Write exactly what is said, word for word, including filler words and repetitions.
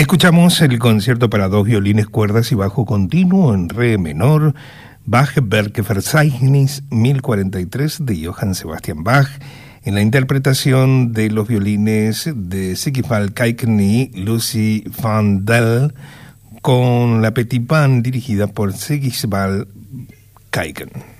Escuchamos el concierto para dos violines, cuerdas y bajo continuo en re menor, Bach-Werke-Verzeichnis mil cuarenta y tres de Johann Sebastian Bach, en la interpretación de los violines de Sigvald Kaiken y Lucy van Dell, con la Petit Band dirigida por Sigvald Kaiken.